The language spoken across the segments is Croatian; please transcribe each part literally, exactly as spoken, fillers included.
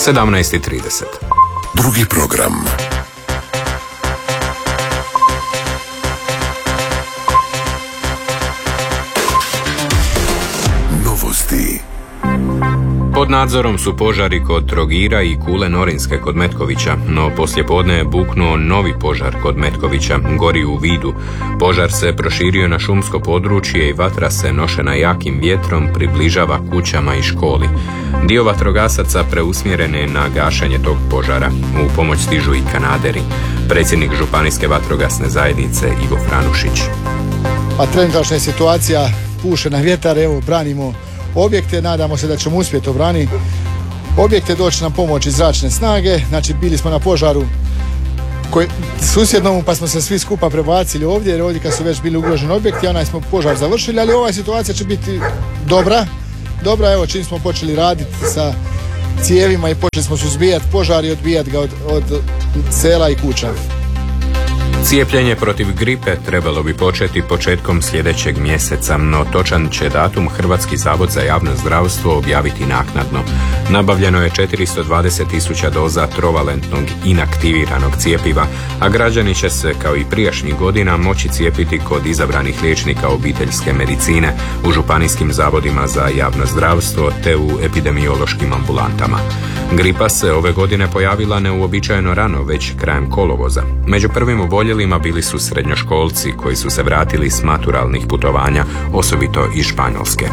sedamnaest i trideset. Drugi program. Novosti. Pod nadzorom su požari kod Trogira i Kule Norinske kod Metkovića, no poslijepodne je buknuo novi požar kod Metkovića, gori u Vidu. Požar se proširio na šumsko područje i vatra se nošena jakim vjetrom približava kućama i školi. Dio vatrogasaca preusmjeren je na gašenje tog požara. U pomoć stižu i kanaderi. Predsjednik Županijske vatrogasne zajednice Ivo Franušić. A trenutačna situacija puše na vjetar, evo branimo objekte, nadamo se da ćemo uspjeti obraniti objekte, doći nam pomoć iz zračne snage. Znači bili smo na požaru koji, susjednom, pa smo se svi skupa prebacili ovdje, jer ovdje kad su već bili ugroženi objekti, onaj smo požar završili, ali ova situacija će biti dobra. Dobra, evo čim smo počeli raditi sa cijevima i počeli smo suzbijati požar i odbijati ga od, od sela i kuća. Cijepljenje protiv gripe trebalo bi početi početkom sljedećeg mjeseca, no točan će datum Hrvatski zavod za javno zdravstvo objaviti naknadno. Nabavljeno je četiristo dvadeset tisuća doza trovalentnog inaktiviranog cijepiva, a građani će se, kao i prijašnjih godina, moći cijepiti kod izabranih liječnika obiteljske medicine, u županijskim zavodima za javno zdravstvo te u epidemiološkim ambulantama. Gripa se ove godine pojavila neuobičajeno rano, već krajem kolovoza. Među prvim oboljelima bili su srednjoškolci koji su se vratili s maturalnih putovanja, osobito iz Španjolske.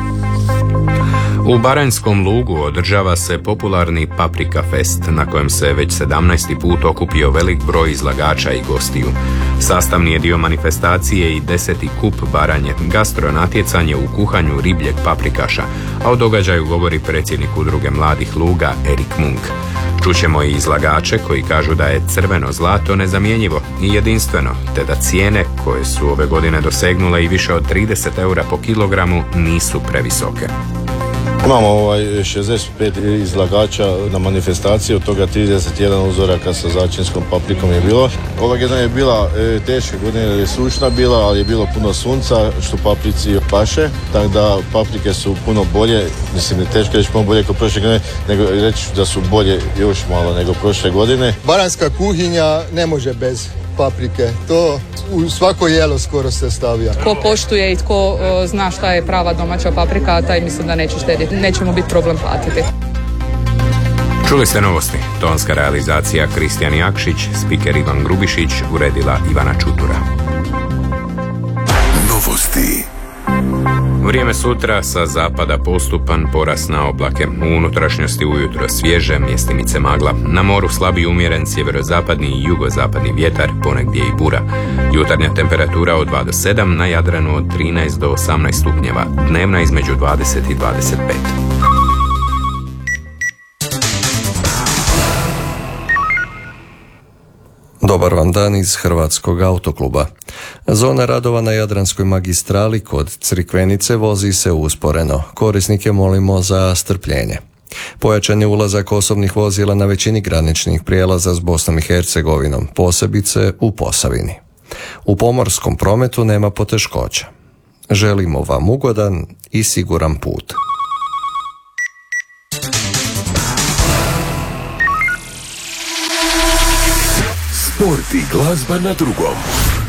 U Baranjskom Lugu održava se popularni Paprika Fest, na kojem se već sedamnaesti put okupio velik broj izlagača i gostiju. Sastavni je dio manifestacije i deseti kup Baranje, gastro natjecanje u kuhanju ribljeg paprikaša, a o događaju govori predsjednik Udruge mladih Luga Erik Munk. Čućemo i izlagače koji kažu da je crveno zlato nezamjenjivo i jedinstveno, te da cijene koje su ove godine dosegnule i više od trideset eura po kilogramu nisu previsoke. Imamo ovaj šezdeset pet izlagača na manifestaciji, od toga trideset jedan uzoraka sa začinskom paprikom je bilo. Ova godina je bila e, teška godina jer je sušna bila, ali je bilo puno sunca što paprici paše, tako da paprike su puno bolje, mislim ne teško reći puno bolje kao prošle godine, nego reći da su bolje još malo nego prošle godine. Baranjska kuhinja ne može bez paprike, to u svako jelo skoro se stavlja. Ko poštuje i tko uh, zna šta je prava domaća paprika, taj mislim da neće štediti, neće mu biti problem platiti. Čuli ste novosti. Tonska realizacija Kristijan Jakšić, spiker Ivan Grubišić, uredila Ivana Čutura. Novosti. Vrijeme sutra, sa zapada postupan porast na oblake. U unutrašnjosti ujutro svježe, mjestimice magla. Na moru slabi umjeren sjeverozapadni i jugozapadni vjetar, ponegdje i bura. Jutarnja temperatura od dva do sedam, na Jadranu od trinaest do osamnaest stupnjeva. Dnevna između dvadeset i dvadeset pet. Dobar vam dan iz Hrvatskog autokluba. Zona radova na Jadranskoj magistrali kod Crikvenice vozi se usporeno. Korisnike molimo za strpljenje. Pojačan je ulazak osobnih vozila na većini graničnih prijelaza s Bosnom i Hercegovinom, posebice u Posavini. U pomorskom prometu nema poteškoća. Želimo vam ugodan i siguran put. Sport i glazba na drugom.